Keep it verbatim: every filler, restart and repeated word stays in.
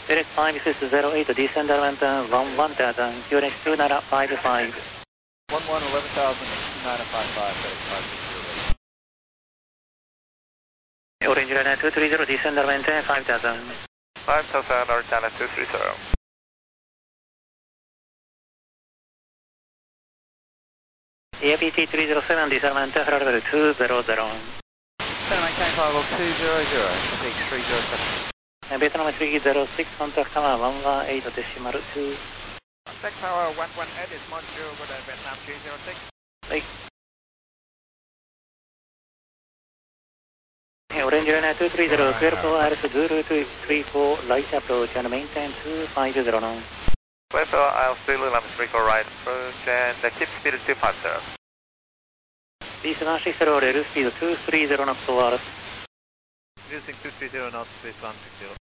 Direct five six zero eight, descend element one one thousand, Q N X two nine five five. one one eleven thousand, two nine five five, direct five six zero eight. Orange Line two three zero, descend element five thousand. five thousand, Orange Line two three zero. A P T three zero seven, descend element level two zero zero. seven K five two zero zero, six three zero seven. Vietnam three zero six, contact tower one one eight decimal two. Contact tower one one eight is Montreal, go to Vietnam three zero six. Right. Orange Line two three zero, clear for R S zero two three four, right approach and maintain two five zero now. Clear for I L C Lima three four right approach and the keep speed two five zero. This one six zero, rail speed two three zero knots over. Using two three zero knots, please one six zero.